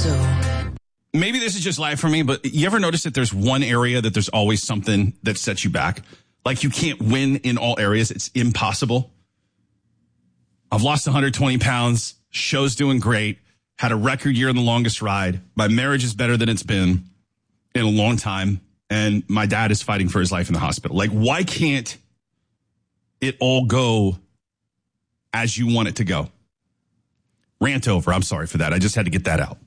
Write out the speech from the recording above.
Maybe this is just life for me, but you ever notice that there's one area that there's always something that sets you back? Like you can't win in all areas. It's impossible. I've lost 120 pounds. Show's doing great. Had a record year in the longest ride. My marriage is better than it's been in a long time. And my dad is fighting for his life in the hospital. Like, why can't it all go as you want it to go? Rant over. I'm sorry for that. I just had to get that out.